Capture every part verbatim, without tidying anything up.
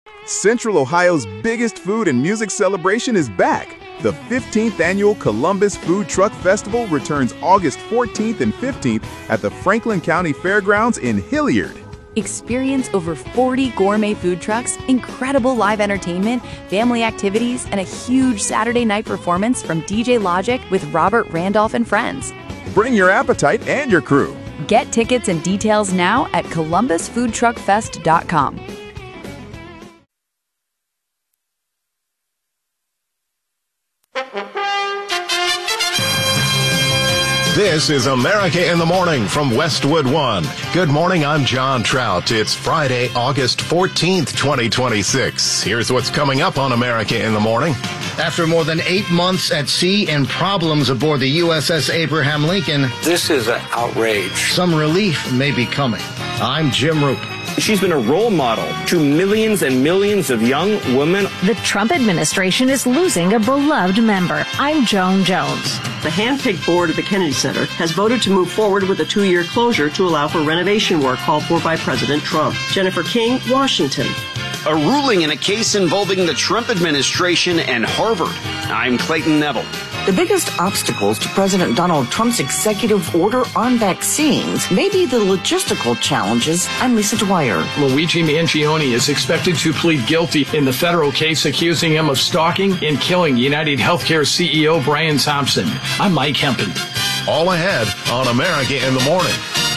Central Ohio's biggest food and music celebration is back. The fifteenth Annual Columbus Food Truck Festival returns August fourteenth and fifteenth at the Franklin County Fairgrounds in Hilliard. Experience over forty gourmet food trucks, incredible live entertainment, family activities, and a huge Saturday night performance from D J Logic with Robert Randolph and friends. Bring your appetite and your crew. Get tickets and details now at columbus food truck fest dot com. This is America in the Morning from Westwood One. Good morning, I'm John Trout. It's Friday, August fourteenth, twenty twenty-six. Here's what's coming up on America in the Morning. After more than eight months at sea and problems aboard the U S S Abraham Lincoln, this is an outrage. Some relief may be coming. I'm Jim Roop. She's been a role model to millions and millions of young women. The Trump administration is losing a beloved member. I'm Joan Jones. The hand-picked board of the Kennedy Center has voted to move forward with a two-year closure to allow for renovation work called for by President Trump. Jennifer King, Washington. A ruling in a case involving the Trump administration and Harvard. I'm Clayton Neville. The biggest obstacles to President Donald Trump's executive order on vaccines may be the logistical challenges. I'm Lisa Dwyer. Luigi Mangione is expected to plead guilty in the federal case accusing him of stalking and killing United Healthcare C E O Brian Thompson. I'm Mike Hempen. All ahead on America in the Morning.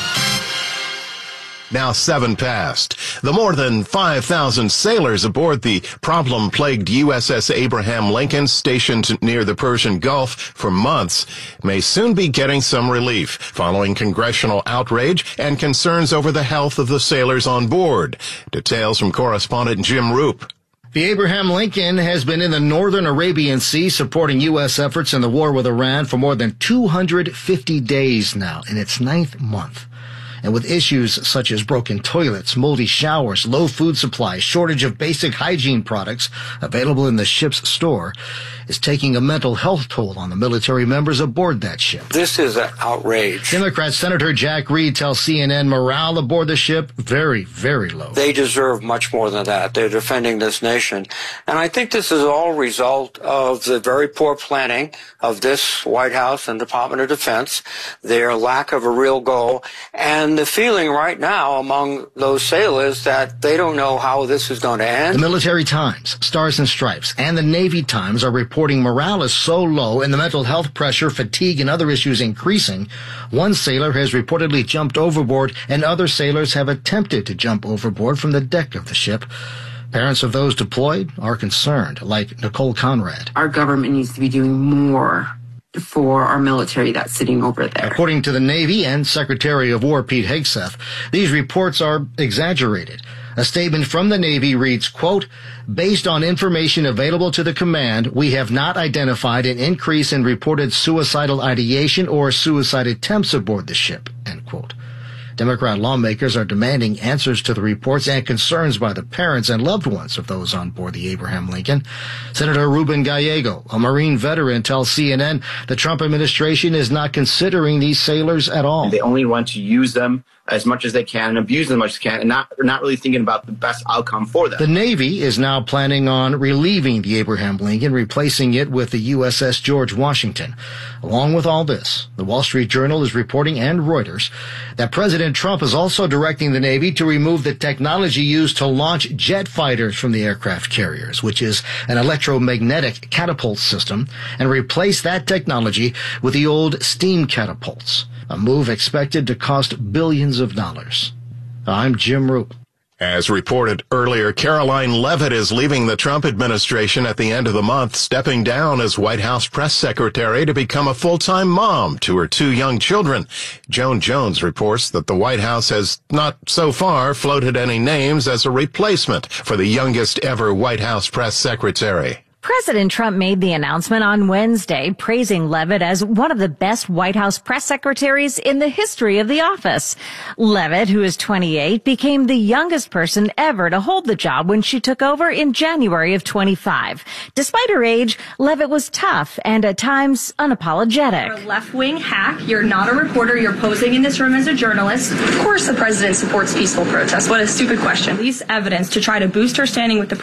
Now seven past. The more than five thousand sailors aboard the problem-plagued U S S Abraham Lincoln, stationed near the Persian Gulf for months, may soon be getting some relief following congressional outrage and concerns over the health of the sailors on board. Details from correspondent Jim Roop. The Abraham Lincoln has been in the northern Arabian Sea supporting U S efforts in the war with Iran for more than two hundred fifty days now, in its ninth month. And with issues such as broken toilets, moldy showers, low food supply, shortage of basic hygiene products available in the ship's store, is taking a mental health toll on the military members aboard that ship. This is an outrage. Democrat Senator Jack Reed tells C N N morale aboard the ship very, very low. They deserve much more than that. They're defending this nation. And I think this is all a result of the very poor planning of this White House and Department of Defense, their lack of a real goal, and the feeling right now among those sailors that they don't know how this is going to end. The Military Times, Stars and Stripes, and the Navy Times are reporting morale is so low and the mental health pressure, fatigue, and other issues increasing. One sailor has reportedly jumped overboard, and other sailors have attempted to jump overboard from the deck of the ship. Parents of those deployed are concerned, like Nicole Conrad. Our government needs to be doing more for our military that's sitting over there. According to the Navy and Secretary of War Pete Hegseth, these reports are exaggerated. A statement from the Navy reads, quote, based on information available to the command, we have not identified an increase in reported suicidal ideation or suicide attempts aboard the ship, end quote. Democrat lawmakers are demanding answers to the reports and concerns by the parents and loved ones of those on board the Abraham Lincoln. Senator Ruben Gallego, a Marine veteran, tells C N N the Trump administration is not considering these sailors at all. They only want to use them as much as they can and abuse them as much as they can, and not, not really thinking about the best outcome for them. The Navy is now planning on relieving the Abraham Lincoln, replacing it with the U S S George Washington. Along with all this, the Wall Street Journal is reporting, and Reuters, that President Trump is also directing the Navy to remove the technology used to launch jet fighters from the aircraft carriers, which is an electromagnetic catapult system, and replace that technology with the old steam catapults. A move expected to cost billions of dollars. I'm Jim Roop. As reported earlier, Caroline Leavitt is leaving the Trump administration at the end of the month, stepping down as White House press secretary to become a full-time mom to her two young children. Joan Jones reports that the White House has not so far floated any names as a replacement for the youngest ever White House press secretary. President Trump made the announcement on Wednesday, praising Leavitt as one of the best White House press secretaries in the history of the office. Leavitt, who is twenty-eight, became the youngest person ever to hold the job when she took over in January of twenty-five. Despite her age, Leavitt was tough and at times unapologetic. You're a left-wing hack. You're not a reporter. You're posing in this room as a journalist. Of course the president supports peaceful protests. What a stupid question. These evidence to try to boost her standing with the